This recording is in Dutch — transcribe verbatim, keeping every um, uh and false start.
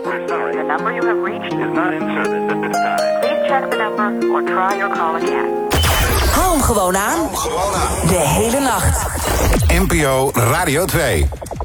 The number you have reached is not in service at this time. Please check the number or try your call again. Hou hem gewoon aan. De hele nacht. N P O Radio twee.